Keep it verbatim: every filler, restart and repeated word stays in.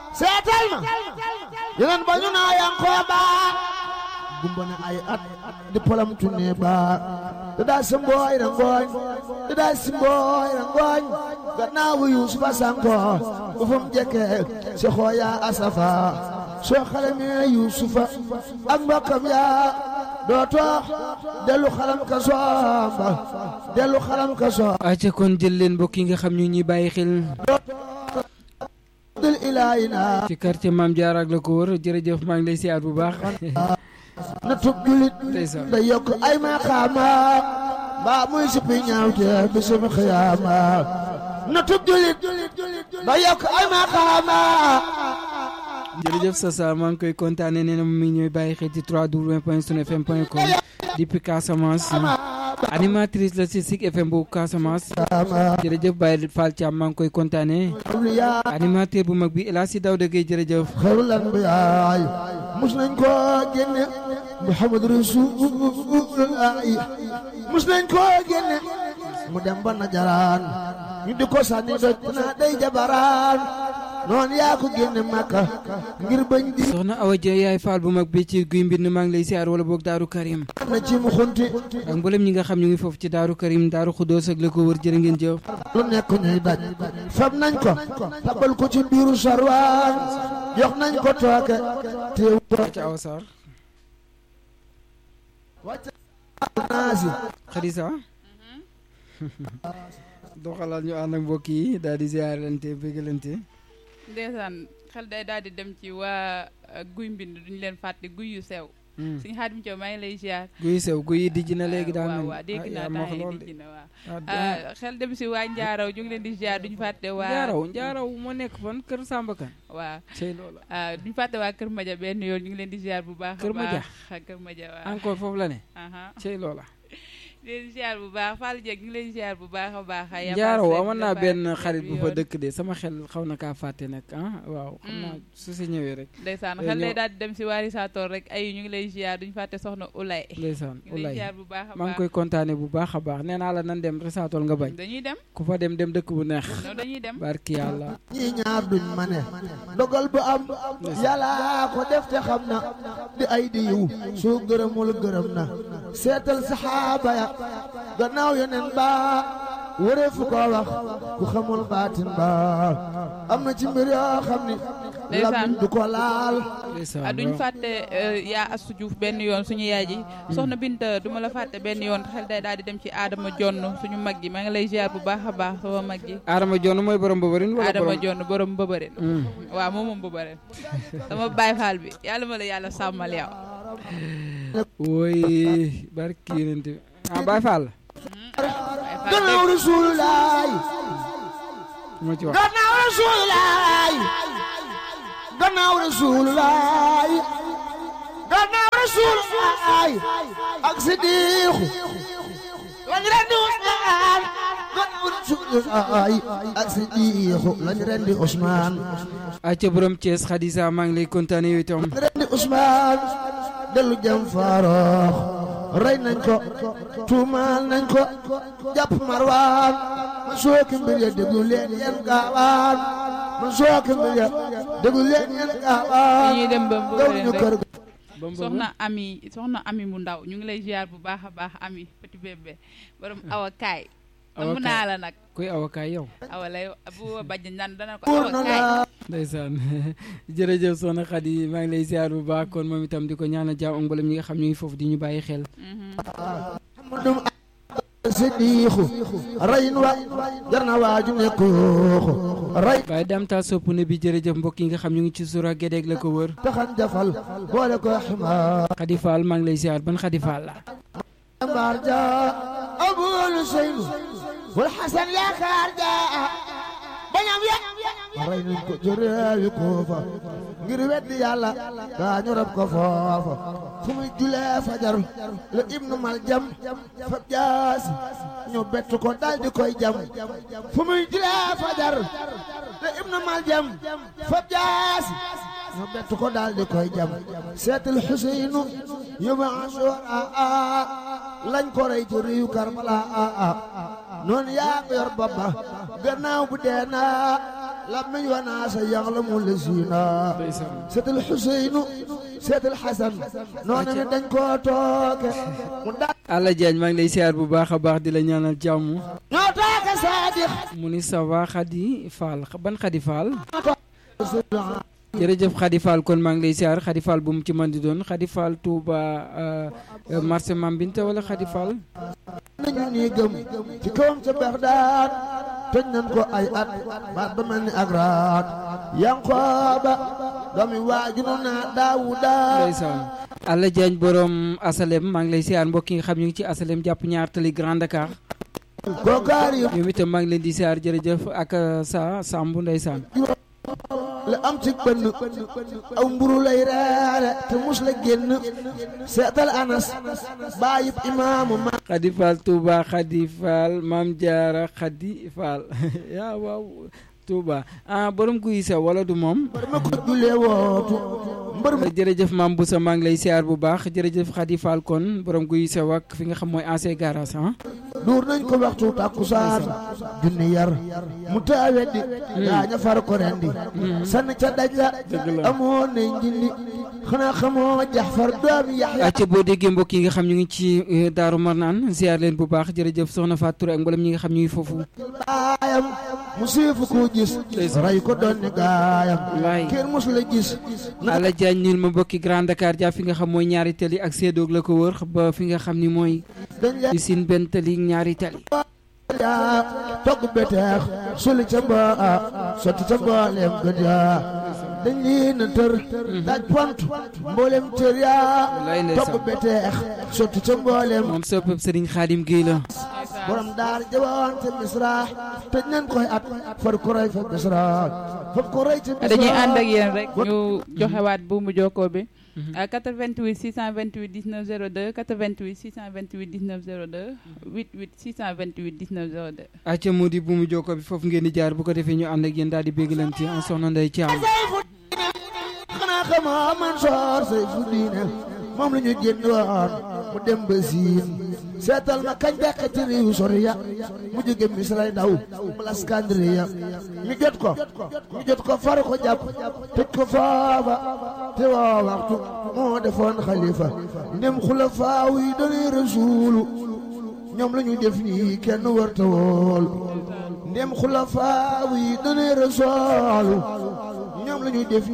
seetal ma yeneen ba ñu naa Yankooba gumba na ay at di polam tunne ba da daa si mbooy ra ngooñ da daa si mbooy ra ngooñ gannaaw Yuusufa sanko bu fam jekke si xooya asafa soo xale mi Yuusufa ak mbokkam yaa dooto dellu xalam ka soomba dellu xalam ka soomba acca kon jël leen mbokk yi nga xam ñu ñuy bàyyi xel dil ilaahina ci quartier Mame Diarra ak la ko wër jërëjëf maa ngi lay siyaat bu baax na tub julit da yokk ay maqaama mbaa muy sipi ñaawte bisum xiyaama na tub julit da yokk ay maqaama jërëjëf Sasa maa ngi koy kontaane nee na mi ñooy bàyyi xel ci w w w point sun f m point com depuis Casamance animatrice la ci Zik F M bu Casamance jërëjëf Baye Fall Thiam maa ngi koy kontaane animateur bu mag bi El Hadji Daouda Gueye jërëjëf xayrul anbiyaay mus nañ ko génne Muhammad Rasulullah mus nañ ko génne mu dem ba Najaraan ñu di ko sànni doj naa day jabaraan noon yaa ko génne Makka ngir bañ di soxna Awa Dia yaay Fall bu mag bi ci guy mbind maa ngi lay siyaar wala boog Daaru Karim na ci mu xunti ak mboolem ñi nga xam ñu ngi foofu ci Daaru Karim Daaru Xuddoos ak la ko wër jërë ngeen jëf lu nekk ñuy daj fab nañ ko tabal ko ci biiru sarwaan jox nañ ko tooke teew ci Awa Sarr naasi Khadisa doxalal ñu ànd ak mbokk yi daal di ziarante bëggalante ndeysaan xel day daal di dem ci waa guy mbind duñu leen fàtte guy yu sew suñu Xaadim Thiaw maa ngi lay ziar guy sew guy yi dijj na léegi daa mel waaw waaw dégg naa temps yi dijj na waaw xel dem si waa Njaaraw ñu ngi leen di ziar duñu fàtte waa Njaaraw Njaaraw moo nekk fan kër Samba Kane waaw cey loola duñu fàtte waa Kër Madia benn yoon ñu ngi leen di ziar bu baax Kër Madia Kër Madia waaw encore foofu la ne cey loola leen ziar bu baax Fall Dieng ñu ngi lay ziar bu baax a baax Njaaraw amoon naa benn xarit bu fa dëkk de sama xel xaw na kaa fàtte nag ah waaw xam naa su si ñëwee rek ndeysaan xel lay daal di dem si waari saatoor rek ay ñu ngi lay ziar duñu fàtte soxna Ulay ndeysaan Ulay ziar bu baax a baax maa ngi koy kontaane bu baax a baax nee naa la nan dem risaatool nga bañ dañuy dem ku fa dem dem dëkk bu neex dañuy dem barki yàlla ñi ñaar duñ ma ne dogal bu am yàlla ko def te xam na di ay di yiw soo gërëmul gërëm na seetal saxaaba ya gannaaw yeneen ba wëree fu ko wax ku xamul baatin ba am na ci mbir yoo xam ni lam du ko laal duñ fàtte yaa Astu Juuf benn yoon suñu yaay ji soxna Binta duma la fàtte benn yoon xel day daal di dem ci Adama Jonn suñu mag ji maa ngi lay ziar bu baax a baax sama mag ji Adama Jonn mooy borom bëbërin wala Adama Jonn borom bëbërin waaw moom moom bëbërin sama Baay Faal bi yàlla ma la yàlla sàmmal yow wooy barki yonent bi ah Baay Faal gannaaw Rasulullaay moo ci wax gannaaw Rasulullaay gannaaw Rasulullaay gannaaw Rasulullaay ak Sidiixu lañ rendi Usmaan gannaaw Rasulullaay ak Sidiixu lañ rendi Usmaan acca borom Thiès Khadija maa ngi lay kontaane yow itam lañ rendi Usmaan dellu jëm Faaroox rey nañ ko tuumaal nañ ko jàpp Marwaan man sooki mbir ya déglu leen yéen gaawaan man sooki mbir ya déglu leen yéen gaawaan ñuy dem ba ñu kër soxna ami soxna ami mu ndaw ñu ngi lay ziar bu baax a baax ami petit bébé borom awa kaay am naa la nag kuy awa kaay yow awa lay bu bajj nan dana ko awa kaay ndeysaan jërëjëf soxna Khady maa ngi lay ziar bu baax kon moom itam di ko ñaanal jàmm ak mboolem ñi nga xam ñu ngi foofu di ñu bàyyi xel Sidiixu rayin wa jar na waaju nekkuuxu ray waaye daam taa sopp ne bi jërëjëf mbokk yi nga xam ñu ngi ci sura Gédéeg la ko wër taxan jafal boole ko ximaar Khady Fall maa ngi lay ziar ban Khady Fall la mbaar ja abul seynu wal xasan yaakaar ja bañam ya ray nañ ko jërëwi Kuufa ngir weddi yàlla gaa ñu rab ko foofa fu muy julee fajar la ibnu Maljam fab jaasi ñu bett ko daldi koy jam fu muy julee fajar la ibnu Maljam fab jaasi ñu bett ko daldi koy jam seetal Xuseynu yóbbu Ashura lañ ko rey ci riyu Karbala noonu yaa ko yor baba gannaaw bu dee naa لما يوناس يعلم الذين سيد الحسين سيد الحسن نونا mi dañ ko tooke mu da Alla Diagne maa ngi lay siyaar bu baax a baax di la ñaanal jàmm ñoo tooke Sadiq mu ni ça va Khady Fall ban Khady Fall jërëjëf Khady Fall kon maa ngi lay siyaar Khady Fall bu mu ci mën di doon Khady Fall Touba marché Mambinta wala Khady Fall nañu ni gëm ci kawam ca Bagdad tëj nañ ko ay at baat ba mel ni ak raat Yankoba doomi waajunu naa Daawuda ndeysaan Alla Diagne borom asalem maa ngi lay siyaar mbokk yi nga xam ñu ngi ci asalem jàpp ñaar tali Grand Dakar kookaar yi ñoom itam maa ngi leen di siyaar jërëjëf ak sa Sambu ndeysaan la am ci bënn aw mburu lay reere te mus la génn seetal Anas baayib imaamu ma Khady Fall Touba Khady Fall Maam Jaara Khady Fall yaa waaw Touba ah borom guy sew wala du moom mbër ma ko julee wootu mbër ma jërëjëf Maam Boussa maa ngi lay siyaar bu baax jërëjëf Khady Fall kon borom guy sew ak fi nga xam mooy ancien garage ah duur nañ ko waxtu takkusaan junni yar mu taaweddi gaaña far ko rendi sann ca daj la amoon nañ njindi xanaa xamoo Jaxfar doomi Yaxya acca boo déggee mbokk yi nga xam ñu ngi ci Daaru Marnaan ziar leen bu baax jërëjëf soxna Fatou Touré ak mboolem ñi nga xam ñu ngi foofu baayam mu siifu ko gis ray ko doon ne gaayam wallaay kenn mus la gis Alla Diagne ñil ma mbokki Grand Dakar jaa fi nga xam mooy ñaari tali ak séedoog la ko wër ba fi nga xam ni mooy dañ di sin benn tali ñaari tali yaa togg beteex suli ca mbaa sotti ca mbooleem gën yaa dañ lii na tër daaj pont mbooleem tër yaa togg beteex sotti ca mbooleem moom soppeb Serigne Khadim Gueye la borom daar jawoon te Misra tëj nañ koy at far ko rey fa Misra far ko rey ca Misra dañuy ànd ak yéen rek ñu joxewaat bu mu jokkoo bi quatre-vingt-huit six cent vingt-huit dix-neuf zéro deux quatre-vingt-huit six cent vingt-huit dix-neuf zéro deux quatre-vingt-huit six cent vingt-huit dix-neuf zéro deux acca moo di bu mu jokkoo bi foofu ngeen di jaar bu ko defee ñu ànd ak yéen daal di béggalante en soxna Ndeye Thiam xanaa xamoo Mansoor say fu diine moom la ñu génn woon mu dem ba siin seetal ma kañ dekk ci réew sori ya mu jóge Misra daw mu Laskandriya ñu jot ko ñu jot ko far ko jàpp tëj ko foofa te woo waxtu moo defoon xalifa ndem xulafaaw yi doonay rasuulu ñoom la ñu def nii kenn warta wool ndem xulafaaw yi doonay rasuulu ñoom la ñu def